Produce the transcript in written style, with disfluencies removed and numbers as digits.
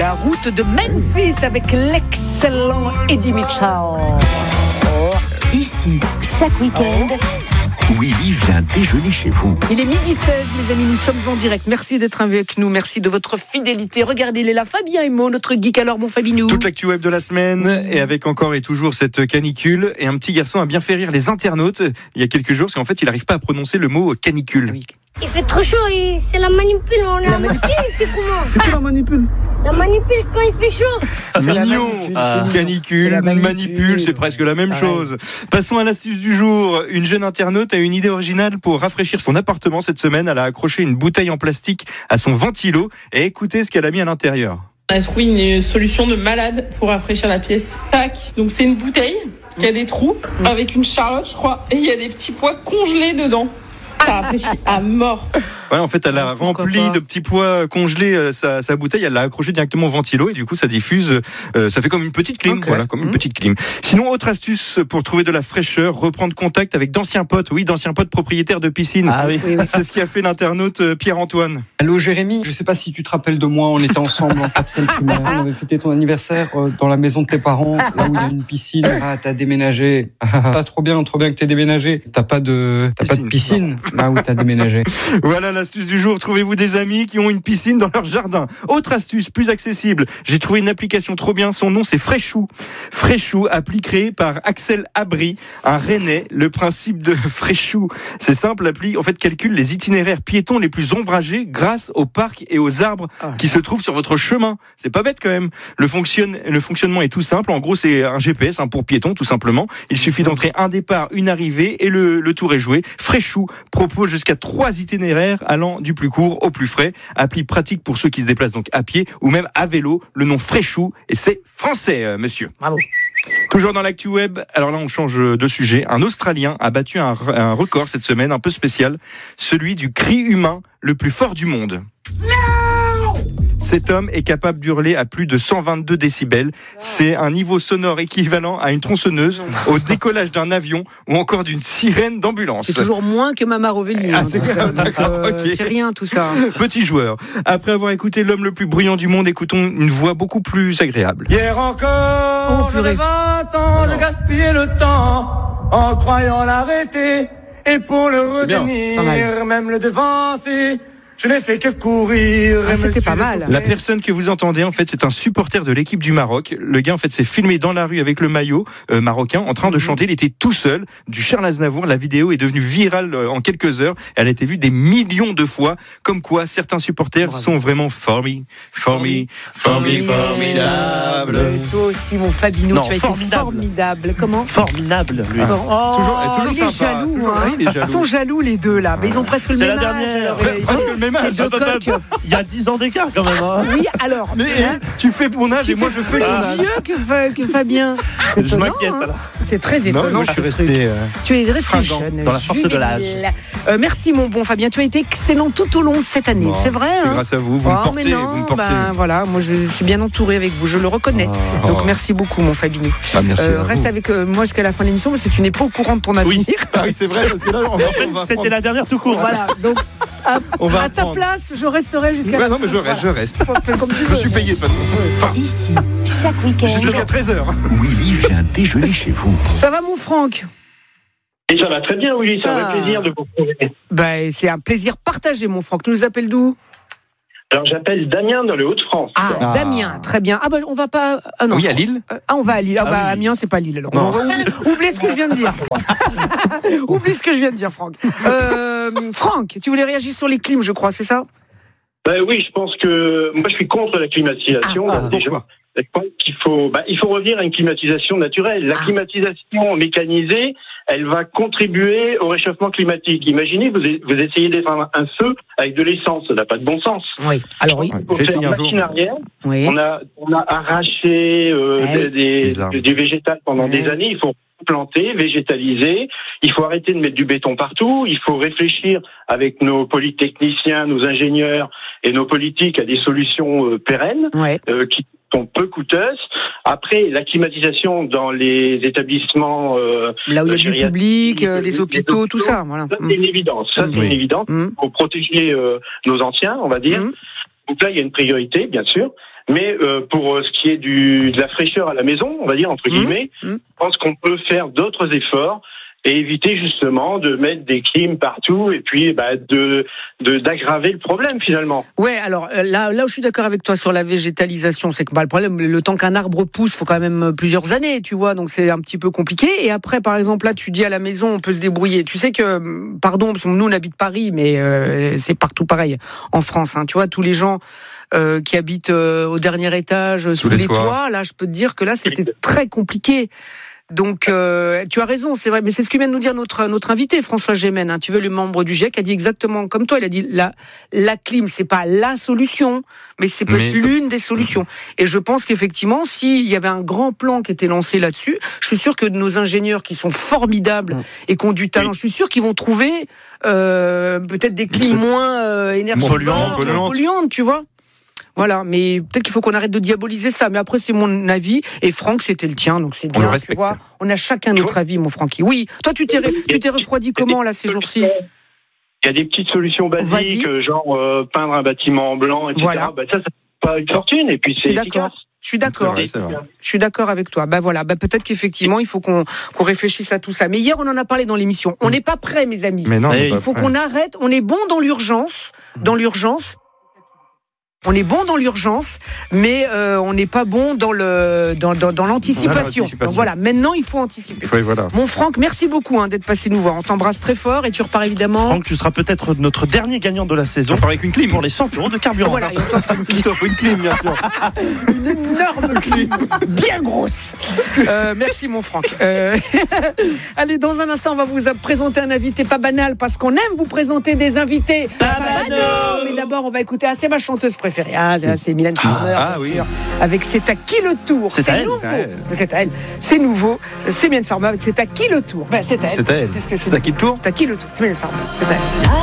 la route de Memphis avec l'excellent Eddie Mitchell. Ici, chaque week-end, Willy vient déjeuner chez vous. Il est 12h16, mes amis, nous sommes en direct. Merci d'être avec nous, merci de votre fidélité. Regardez, il est là, Fabien Emo, notre geek. Alors, mon Fabinou. Toute l'actu web de la semaine, et avec encore et toujours cette canicule. Et un petit garçon a bien fait rire les internautes il y a quelques jours, parce qu'en fait, il n'arrive pas à prononcer le mot canicule. Oui. Il fait trop chaud et c'est la manipule. On est en manipule, c'est comment? C'est quoi la manipule? La manipule quand il fait chaud. C'est mignon. mignon. Canicule, C'est la manipule. manipule, c'est presque la même chose. Passons à l'astuce du jour. Une jeune internaute a une idée originale pour rafraîchir son appartement cette semaine. Elle a accroché une bouteille en plastique à son ventilo et écoutez ce qu'elle a mis à l'intérieur. On a trouvé une solution de malade pour rafraîchir la pièce. Tac. Donc c'est une bouteille qui a des trous avec une charlotte, je crois, et il y a des petits pois congelés dedans. Ça rafraîchit à mort. Ouais, en fait, elle a rempli de petits pois congelés sa bouteille, elle l'a accroché directement au ventilo et du coup, ça diffuse, ça fait comme une petite clim, voilà, comme une petite clim. Sinon, autre astuce pour trouver de la fraîcheur, reprendre contact avec d'anciens potes propriétaires de piscine. Ah oui. C'est ce qu'a fait l'internaute Pierre-Antoine. Allô Jérémy, je sais pas si tu te rappelles de moi, on était ensemble en 4e primaire, on avait fêté ton anniversaire dans la maison de tes parents, là où il y a une piscine. Ah, t'as déménagé. Ah, trop bien que t'aies déménagé. T'as pas de piscine là où t'as déménagé. Voilà l'astuce du jour, trouvez-vous des amis qui ont une piscine dans leur jardin. Autre astuce plus accessible, j'ai trouvé une application trop bien, son nom c'est Fréchou. Fréchou, appli créée par Axel Abri, un Rennais. Le principe de Fréchou, c'est simple, l'appli en fait calcule les itinéraires piétons les plus ombragés grâce aux parcs et aux arbres qui se trouvent sur votre chemin. C'est pas bête quand même. Le fonctionnement est tout simple, en gros c'est un GPS pour piétons tout simplement. Il suffit d'entrer un départ, une arrivée et le tour est joué. Fréchou propose jusqu'à 3 itinéraires allant du plus court au plus frais. Appli pratique pour ceux qui se déplacent donc à pied ou même à vélo. Le nom Fréchou et c'est français, monsieur. Bravo. Toujours dans l'actu web, alors là on change de sujet. Un Australien a battu un record cette semaine un peu spécial, celui du cri humain le plus fort du monde. Cet homme est capable d'hurler à plus de 122 décibels. C'est un niveau sonore équivalent à une tronçonneuse, au décollage d'un avion ou encore d'une sirène d'ambulance. C'est toujours moins que Mama Rovelli. C'est rien tout ça. Petit joueur. Après avoir écouté l'homme le plus bruyant du monde, écoutons une voix beaucoup plus agréable. Hier encore, j'avais 20 ans, je gaspillais le temps en croyant l'arrêter. Et pour le retenir, même le devancer, je n'ai fait que courir. C'était pas mal. La personne que vous entendez, en fait, c'est un supporter de l'équipe du Maroc. Le gars, en fait, s'est filmé dans la rue avec le maillot marocain, en train de chanter. Il était tout seul, du Charles Aznavour. La vidéo est devenue virale en quelques heures. Elle a été vue des millions de fois. Comme quoi, certains supporters sont vraiment formidables. Et toi aussi, mon Fabinou, tu as été formidable. Comment? Formidable, lui. Toujours il est sympa. Jaloux, Ils sont jaloux, les deux, là. Mais ils ont presque le même âge. Presque le même âge. Il y a 10 ans d'écart quand même. Oui, alors. Mais tu fais mon âge et moi je fais ton âge. Vieux que Fabien. C'est Je étonnant, m'inquiète alors. C'est très étonnant. Non, moi je suis resté. Tu es resté jeune, dans la force de l'âge. Merci mon bon Fabien, tu as été excellent tout au long de cette année, c'est vrai. C'est grâce à vous, vous me portez. Voilà, moi je suis bien entouré avec vous, je le reconnais. Donc merci beaucoup mon Fabinou. Merci reste avec moi jusqu'à la fin de l'émission parce que tu n'es pas au courant de ton avenir. Oui, c'est vrai parce que là en fait c'était la dernière tout court. Voilà, donc à ta place, je resterai jusqu'à la fin. Non mais je reste. Comme tu Je veux. suis payé de toute façon. ici, chaque week-end, Jusqu'à 13h. Willy vient déjeuner chez vous. Ça va mon Franck? Et ça va très bien, Willy, ça fait plaisir de vous retrouver. C'est un plaisir partagé mon Franck. Tu nous appelles d'où? Alors j'appelle Damien dans le Hauts-de-France. Damien, très bien. On va pas. Oui, à Lille. On va à Lille. Amiens, c'est pas Lille. Alors. Oublie ce que je viens de dire. Oublie ce que je viens de dire, Franck. Franck, tu voulais réagir sur les clims, je crois, c'est ça? Oui, je pense que moi je suis contre la climatisation. Pourquoi? Je pense qu'il faut revenir à une climatisation naturelle. La climatisation mécanisée, elle va contribuer au réchauffement climatique. Imaginez, vous essayez d'éteindre un feu avec de l'essence, ça n'a pas de bon sens. Oui. Alors oui. Pour faire machine arrière, on a arraché du végétal pendant des années. Il faut planter, végétaliser. Il faut arrêter de mettre du béton partout. Il faut réfléchir avec nos polytechniciens, nos ingénieurs et nos politiques à des solutions pérennes qui sont peu coûteuses. Après, la climatisation dans les établissements... là où il y a du public, des hôpitaux, tout ça. Voilà. Ça, c'est une évidence. Ça, c'est une évidence. Pour protéger nos anciens, on va dire. Donc là, il y a une priorité, bien sûr. Mais pour ce qui est de la fraîcheur à la maison, on va dire entre guillemets, je pense qu'on peut faire d'autres efforts et éviter justement de mettre des clims partout et puis d'aggraver le problème finalement. Ouais, alors là où je suis d'accord avec toi sur la végétalisation, c'est que le problème, le temps qu'un arbre pousse, faut quand même plusieurs années, tu vois, donc c'est un petit peu compliqué. Et après, par exemple, là, tu dis à la maison, on peut se débrouiller. Tu sais que, pardon, parce que nous on habite Paris, mais c'est partout pareil en France, hein, tu vois, tous les gens qui habitent au dernier étage, sous les toits, là, je peux te dire que là, c'était très compliqué. Donc, tu as raison, c'est vrai, mais c'est ce que vient de nous dire notre invité, François Gémen, hein, tu veux, le membre du GIEC, a dit exactement comme toi, il a dit la clim, c'est pas la solution, mais c'est peut-être l'une des solutions. Et je pense qu'effectivement, s'il y avait un grand plan qui était lancé là-dessus, je suis sûr que nos ingénieurs qui sont formidables et qui ont du talent, je suis sûr qu'ils vont trouver peut-être des clims moins polluantes, tu vois. Voilà, mais peut-être qu'il faut qu'on arrête de diaboliser ça. Mais après, c'est mon avis. Et Franck, c'était le tien, donc c'est bien. Tu vois, on a chacun notre avis, mon Francky. Oui, toi, tu t'es refroidi comment, là, ces jours-ci ? Il y a des petites solutions basiques, genre peindre un bâtiment en blanc, etc. Voilà. Ça pas une fortune, et puis c'est efficace. Je suis d'accord. Je suis d'accord avec toi. Voilà. Peut-être qu'effectivement, il faut qu'on réfléchisse à tout ça. Mais hier, on en a parlé dans l'émission. On n'est pas prêts, mes amis. Mais non, il faut qu'on arrête. On est bon dans l'urgence. On est bon dans l'urgence, mais on n'est pas bon dans l'anticipation. Donc voilà, maintenant il faut anticiper. Oui, voilà. Mon Franck, merci beaucoup d'être passé nous voir. On t'embrasse très fort et tu repars évidemment. Franck, tu seras peut-être notre dernier gagnant de la saison. On repart avec une clim pour les 100 € de carburant. Voilà, il t'offre une clim, bien sûr. Une énorme clim, bien grosse. Merci mon Franck. Allez, dans un instant, on va vous présenter un invité pas banal parce qu'on aime vous présenter des invités pas banaux. Mais d'abord, on va écouter c'est ma chanteuse préférée. C'est Mylène Farmer, bien sûr. Avec C'est à qui le tour. C'est nouveau. C'est à elle. C'est nouveau. C'est Mylène Farmer avec C'est à qui le tour. C'est à elle. C'est à qui le tour. C'est à qui le tour. C'est Mylène Farmer. C'est à elle.